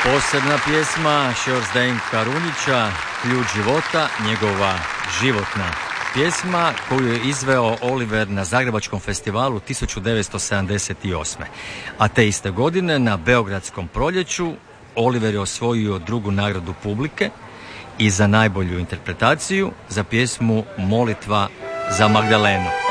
Posebna pjesma Šorzdejnka Runjića, Ključ života, njegova životna pjesma koju je izveo Oliver na Zagrebačkom festivalu 1978. A te iste godine na Beogradskom proljeću Oliver je osvojio drugu nagradu publike i za najbolju interpretaciju za pjesmu Molitva za Magdalenu.